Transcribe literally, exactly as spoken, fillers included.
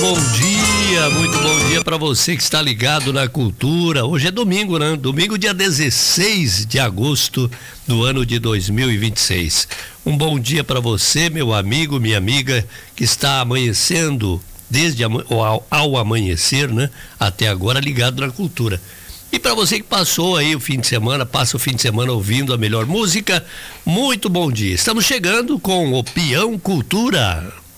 bom dia, muito bom dia para você que está ligado na cultura. Hoje é domingo, né? Domingo, dia dezesseis de agosto do ano de dois mil e vinte e seis. Um bom dia para você, meu amigo, minha amiga, que está amanhecendo desde ao, ao amanhecer, né? Até agora ligado na cultura. E para você que passou aí o fim de semana, passa o fim de semana ouvindo a melhor música, muito bom dia. Estamos chegando com o Peão Cultura.